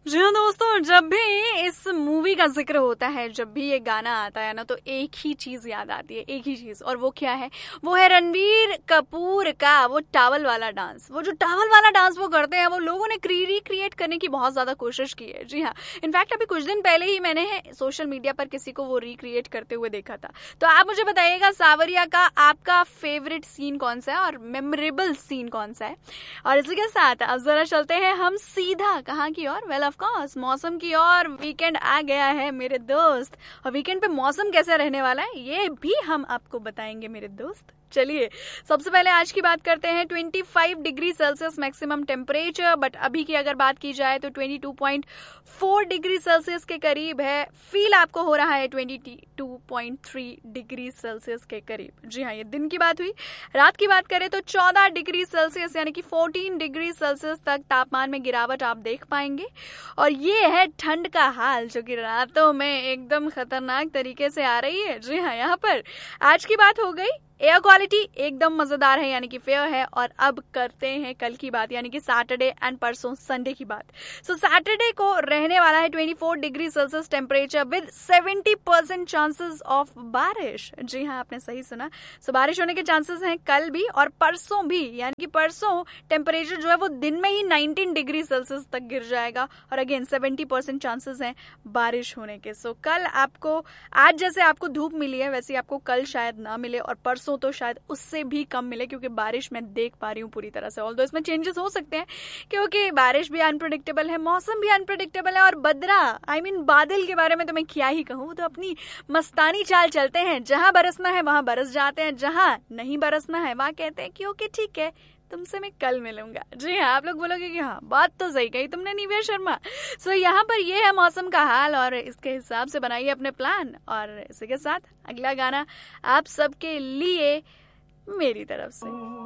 जी हाँ दोस्तों, जब भी इस मूवी का जिक्र होता है, जब भी ये गाना आता है ना, तो एक ही चीज याद आती है, एक ही चीज। और वो क्या है? वो है रणबीर कपूर का वो टावल वाला डांस। वो जो टावल वाला डांस वो करते हैं, वो लोगों ने रिक्रिएट करने की बहुत ज्यादा कोशिश की है। जी हाँ, इनफैक्ट अभी कुछ दिन पहले ही मैंने सोशल मीडिया पर किसी को वो रिक्रिएट करते हुए देखा था। तो आप मुझे बताइएगा, सावरिया का आपका फेवरेट सीन कौन सा है और मेमोरेबल सीन कौन सा है। और इसी के साथ अब जरा चलते हैं हम सीधा कहाँ की ओर? वेल ऑफ कोर्स मौसम की ओर। वीकेंड आ गया है मेरे दोस्त, और वीकेंड पे मौसम कैसा रहने वाला है ये भी हम आपको बताएंगे मेरे दोस्त। चलिए सबसे पहले आज की बात करते हैं। 25 degree Celsius maximum temperature, but अभी की अगर बात की जाए तो 22.4 डिग्री सेल्सियस के करीब है। फील आपको हो रहा है 22.3 डिग्री सेल्सियस के करीब। जी हाँ, ये दिन की बात हुई। रात की बात करें तो 14 डिग्री सेल्सियस यानी कि 14 डिग्री सेल्सियस तक तापमान में गिरावट आप देख पाएंगे। और ये है ठंड का हाल, जो कि रातों में एकदम खतरनाक तरीके से आ रही है। जी हाँ, यहाँ पर आज की बात हो गई। एयर क्वालिटी एकदम मजेदार है, यानी कि फेयर है। और अब करते हैं कल की बात, यानी कि सैटरडे एंड परसों संडे की बात। सो सैटरडे को रहने वाला है 24 degree Celsius temperature with 70% chances of बारिश। जी हाँ, आपने सही सुना। सो बारिश होने के चांसेस हैं कल भी और परसों भी, यानी कि परसों टेम्परेचर जो है वो दिन में ही 19 डिग्री सेल्सियस तक गिर जाएगा। और अगेन 70% चांसेस हैं बारिश होने के। सो कल आपको, आज जैसे आपको धूप मिली है वैसे आपको कल शायद ना मिले, और परसों तो शायद उससे भी कम मिले, क्योंकि बारिश मैं देख पा रही हूँ पूरी तरह से। ऑल्दो इसमें चेंजेस हो सकते हैं क्योंकि बारिश भी अनप्रेडिक्टेबल है, मौसम भी अनप्रेडिक्टेबल है। और बदरा बादल के बारे में तो मैं क्या ही कहूँ। तो अपनी मस्तानी चाल चलते हैं, जहां बरसना है वहां बरस जाते हैं, जहां नहीं बरसना है वहां कहते हैं कि ओके ठीक है, तुमसे मैं कल मिलूंगा। जी हाँ, आप लोग बोलोगे कि हाँ बात तो सही कही तुमने निवेश शर्मा। सो यहाँ पर ये है मौसम का हाल, और इसके हिसाब से बनाइए अपने प्लान। और इसी के साथ अगला गाना आप सबके लिए मेरी तरफ से।